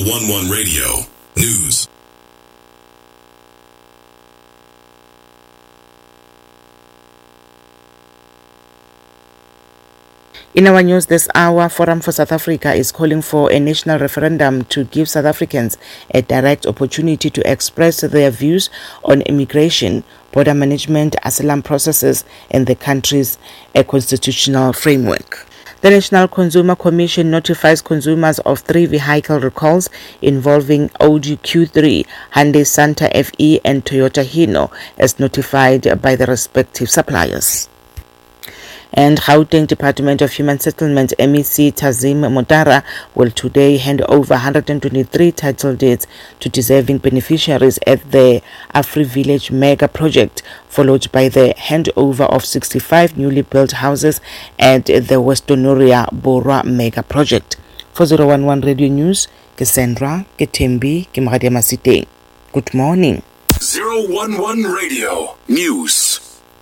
011 Radio News. In our news this hour, Forum for South Africa is calling for a national referendum to give South Africans a direct opportunity to express their views on immigration, border management, asylum processes, and the country's constitutional framework. The National Consumer Commission notifies consumers of 3 vehicle recalls involving Audi Q3, Hyundai Santa FE, and Toyota Hino, as notified by the respective suppliers. And Gauteng Department of Human Settlement MEC Tazim Motara will today hand over 123 title deeds to deserving beneficiaries at the AfriVillage mega project, followed by the handover of 65 newly built houses at the Westonoria Borwa mega project. For 011 Radio News, Cassandra Ketembi Kimradia Masiteng. Good morning. 011 Radio News.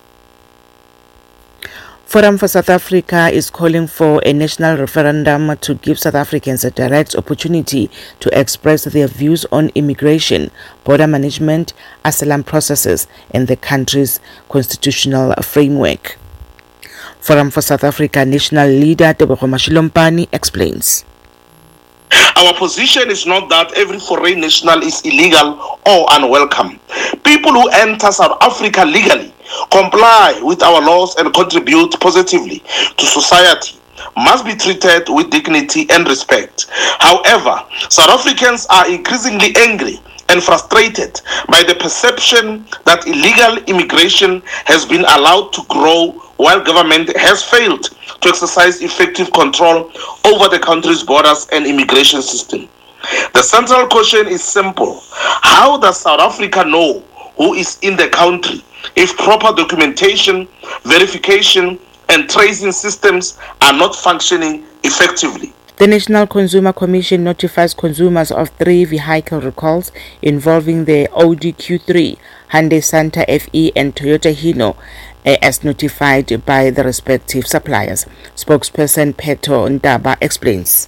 Forum for South Africa is calling for a national referendum to give South Africans a direct opportunity to express their views on immigration, border management, asylum processes, and the country's constitutional framework. Forum for South Africa national leader Tebogo Mashilompani explains. Our position is not that every foreign national is illegal or unwelcome. People who enter South Africa legally, comply with our laws and contribute positively to society must be treated with dignity and respect. However, South Africans are increasingly angry and frustrated by the perception that illegal immigration has been allowed to grow while government has failed to exercise effective control over the country's borders and immigration system. The central question is simple. How does South Africa know who is in the country if proper documentation, verification, and tracing systems are not functioning effectively? The National Consumer Commission notifies consumers of 3 vehicle recalls involving the Audi Q3, Hyundai Santa FE, and Toyota Hino, as notified by the respective suppliers. Spokesperson Peto Ndaba explains.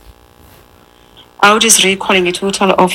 Audi is recalling a total of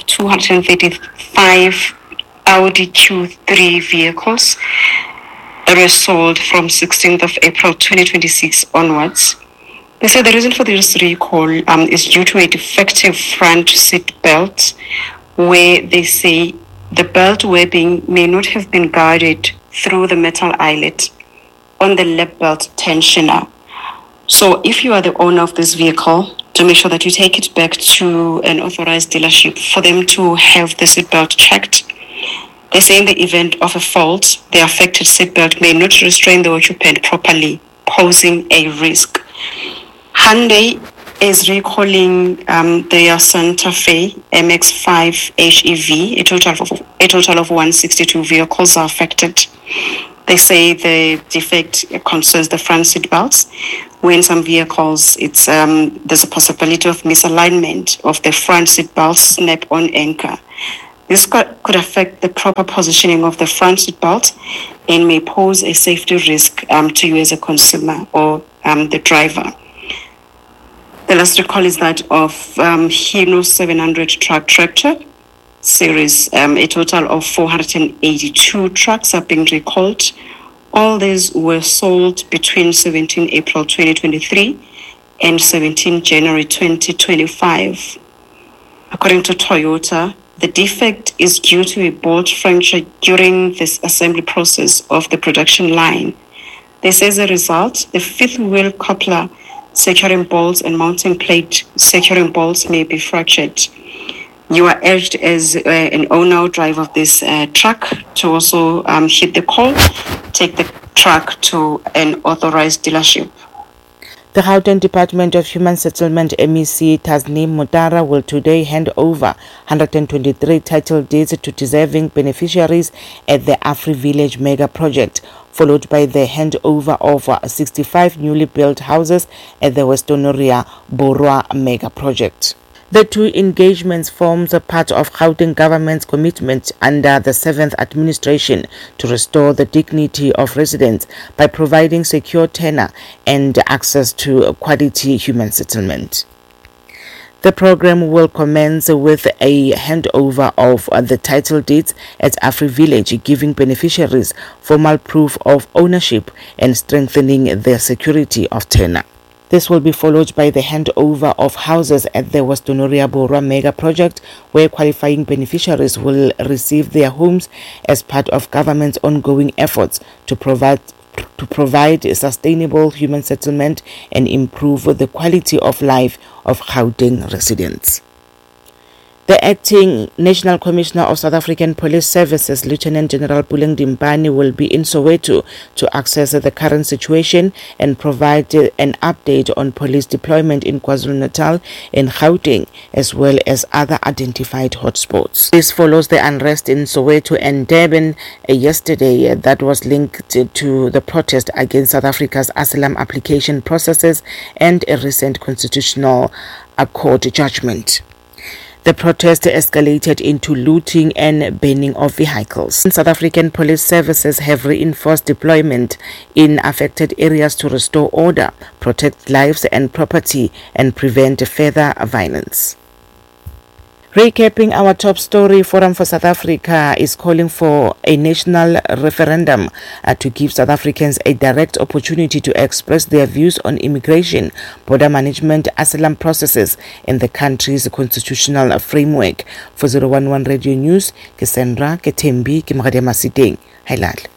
235 Audi Q3 vehicles that were sold from 16th of April 2026 onwards. They said the reason for this recall is due to a defective front seat belt, where they say the belt webbing may not have been guarded through the metal eyelet on the lap belt tensioner. So if you are the owner of this vehicle, to make sure that you take it back to an authorized dealership for them to have the seatbelt checked. They say in the event of a fault, the affected seatbelt may not restrain the occupant properly, posing a risk. Hyundai is recalling their Santa Fe MX-5 HEV. A total of 162 vehicles are affected. They say the defect concerns the front seat belts. When some vehicles, there's a possibility of misalignment of the front seat belt snap-on anchor. This could affect the proper positioning of the front seat belt and may pose a safety risk to you as a consumer or the driver. The last recall is that of Hino 700 truck tractor series. A total of 482 trucks are being recalled. All these were sold between 17 April 2023 and 17 January 2025. According to Toyota, the defect is due to a bolt fracture during this assembly process of the production line. They say as a result, the fifth wheel coupler securing bolts and mounting plate securing bolts may be fractured. You are urged as an owner or driver of this truck to also hit the call, take the truck to an authorized dealership. The Gauteng Department of Human Settlement MEC Tazim Motara will today hand over 123 title deeds to deserving beneficiaries at the AfriVillage mega project, followed by the handover of 65 newly built houses at the Westonoria Borwa mega project. The 2 engagements forms a part of Gauteng government's commitment under the 7th administration to restore the dignity of residents by providing secure tenure and access to quality human settlement. The program will commence with a handover of the title deeds at Afri Village, giving beneficiaries formal proof of ownership and strengthening their security of tenure. This will be followed by the handover of houses at the Westonoria Borwa mega project, where qualifying beneficiaries will receive their homes as part of government's ongoing efforts to provide sustainable human settlement and improve the quality of life of Gauteng residents. The Acting National Commissioner of South African Police Services, Lieutenant General Puleng Dimpane, will be in Soweto to assess the current situation and provide an update on police deployment in KwaZulu-Natal and Gauteng, as well as other identified hotspots. This follows the unrest in Soweto and Durban yesterday that was linked to the protest against South Africa's asylum application processes and a recent constitutional court judgment. The protest escalated into looting and burning of vehicles. South African police services have reinforced deployment in affected areas to restore order, protect lives and property, and prevent further violence. Recapping our top story, Forum for South Africa is calling for a national referendum to give South Africans a direct opportunity to express their views on immigration, border management, asylum processes, and the country's constitutional framework. For 011 Radio News, Cassandra Ketembi, Kimradema Siteng, Hailal.